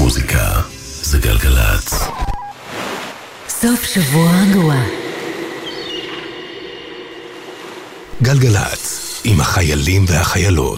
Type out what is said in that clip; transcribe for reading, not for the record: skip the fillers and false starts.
מוזיקה זה גלגלצ. סוף שבוע רגוע. גלגלצ, עם החיילים והחיילות.